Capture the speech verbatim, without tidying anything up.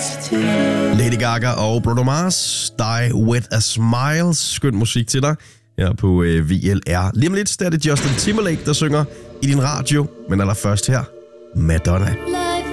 Lady Gaga og Bruno Mars, Die With A Smile. Skøn musik til dig her på øh, V L R. Lige om lidt, der er det Justin Timberlake, der synger i din radio. Men allerførst her, Madonna.